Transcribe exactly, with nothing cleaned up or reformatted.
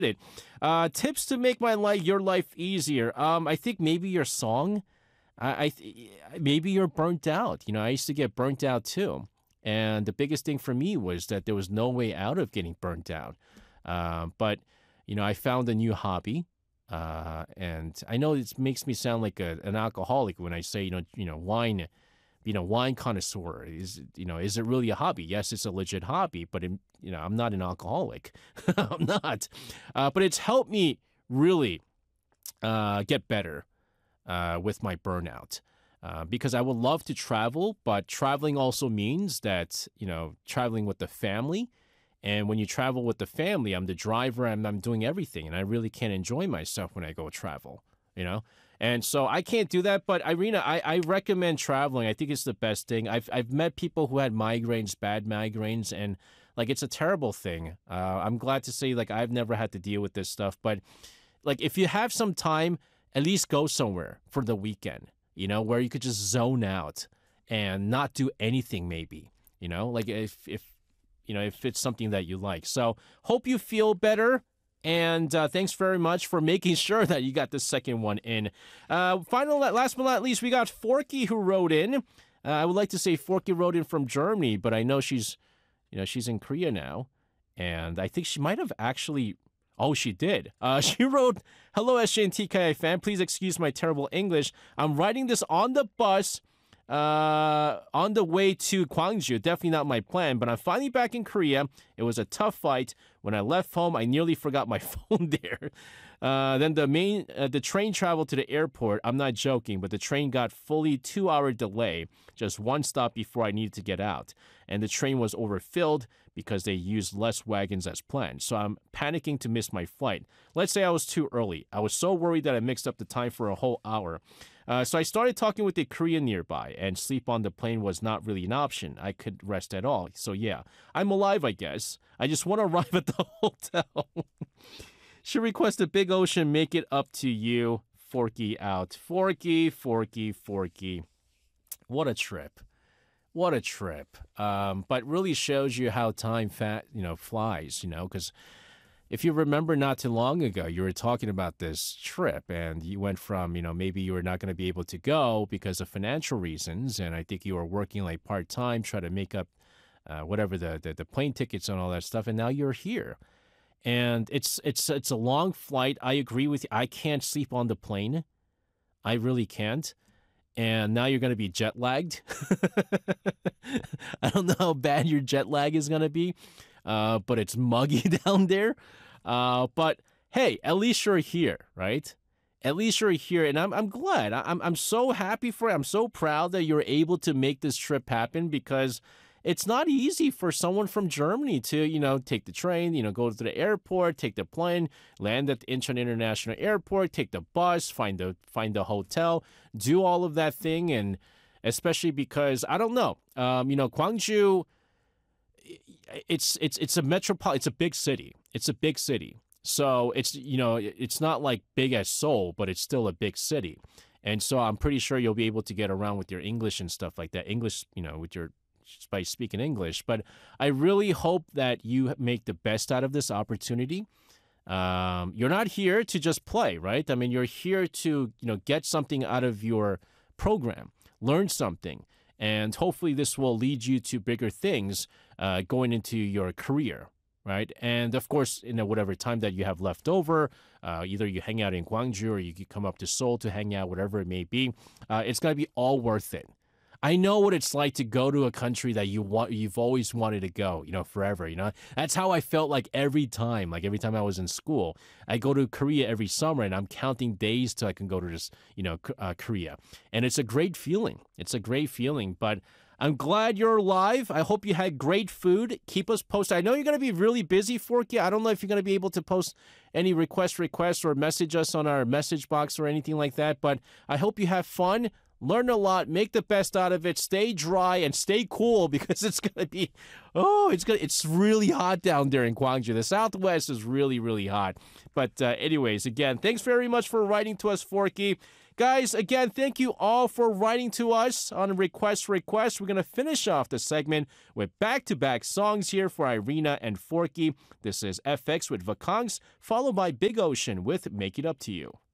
it. Uh, tips to make my life, your life easier. Um, I think maybe your song. I, I th- maybe you're burnt out. You know, I used to get burnt out too, and the biggest thing for me was that there was no way out of getting burnt out. Um, but you know, I found a new hobby. Uh, and I know it makes me sound like a, an alcoholic when I say, you know, you know, wine, you know, wine connoisseur. Is, you know, is it really a hobby? Yes, it's a legit hobby, but it, you know, I'm not an alcoholic. I'm not. Uh, but it's helped me really uh, get better uh, with my burnout. Uh, because I would love to travel, but traveling also means that, you know, traveling with the family. And when you travel with the family, I'm the driver and I'm doing everything. And I really can't enjoy myself when I go travel, you know? And so I can't do that. But Irina, I, I recommend traveling. I think it's the best thing. I've, I've met people who had migraines, bad migraines, and like it's a terrible thing. Uh, I'm glad to say like I've never had to deal with this stuff. But like if you have some time, at least go somewhere for the weekend, you know, where you could just zone out and not do anything maybe, you know, like if, if, you know, if it's something that you like. So hope you feel better. And uh, thanks very much for making sure that you got the second one in. Uh, final, last but not least, we got Forky who wrote in. Uh, I would like to say Forky wrote in from Germany, but I know she's, you know, she's in Korea now. And I think she might have actually, oh, she did. Uh, she wrote, "Hello, S J N T K I fan. Please excuse my terrible English. I'm writing this on the bus Uh, on the way to Gwangju. Definitely not my plan, but I'm finally back in Korea. It was a tough fight. When I left home, I nearly forgot my phone there. Uh, then the main, uh, the train traveled to the airport. I'm not joking, but the train got fully two-hour delay, just one stop before I needed to get out. And the train was overfilled because they used less wagons as planned. So I'm panicking to miss my flight. Let's say I was too early. I was so worried that I mixed up the time for a whole hour. Uh, so I started talking with a Korean nearby, and sleep on the plane was not really an option. I could rest at all. So yeah, I'm alive, I guess. I just want to arrive at the hotel." She requested Big Ocean make it up to you. Forky out. Forky, Forky, Forky. What a trip. What a trip. Um, but really shows you how time fat, you know, flies, you know, because if you remember not too long ago, you were talking about this trip and you went from, you know, maybe you were not going to be able to go because of financial reasons. And I think you were working like part time, trying to make up uh, whatever the, the, the plane tickets and all that stuff. And now you're here. And it's it's it's a long flight. I agree with you. I can't sleep on the plane. I really can't. And now you're going to be jet lagged. I don't know how bad your jet lag is going to be, uh, but it's muggy down there. Uh, but hey, at least you're here, right? At least you're here, and I'm I'm glad. I'm I'm so happy for you. I'm so proud that you're able to make this trip happen because it's not easy for someone from Germany to, you know, take the train, you know, go to the airport, take the plane, land at the Incheon International Airport, take the bus, find the find the hotel, do all of that thing, and especially because I don't know, um, you know, Gwangju, it's it's it's a metropolitan, it's a big city, it's a big city, so it's you know it's not like big as Seoul, but it's still a big city, and so I'm pretty sure you'll be able to get around with your English and stuff like that, English, you know, with your by speaking English, but I really hope that you make the best out of this opportunity. Um, you're not here to just play, right? I mean, you're here to, you know, get something out of your program, learn something, and hopefully this will lead you to bigger things uh, going into your career, right? And of course, you know, whatever time that you have left over, uh, either you hang out in Gwangju or you could come up to Seoul to hang out, whatever it may be, uh, it's going to be all worth it. I know what it's like to go to a country that you want, you've always wanted to go, you know, forever, you know. That's how I felt like every time, like every time I was in school. I go to Korea every summer and I'm counting days till I can go to this, you know, uh, Korea. And it's a great feeling. It's a great feeling, but I'm glad you're alive. I hope you had great food. Keep us posted. I know you're going to be really busy, Forky. I don't know if you're going to be able to post any request requests or message us on our message box or anything like that, but I hope you have fun. learn a lot, make the best out of it, stay dry, and stay cool because it's going to be, oh, it's gonna, it's really hot down there in Gwangju. The Southwest is really, really hot. But uh, anyways, again, thanks very much for writing to us, Forky. Guys, again, thank you all for writing to us on Request Request. We're going to finish off the segment with back-to-back songs here for Irina and Forky. This is F X with Vakangs, followed by Big Ocean with Make It Up to You.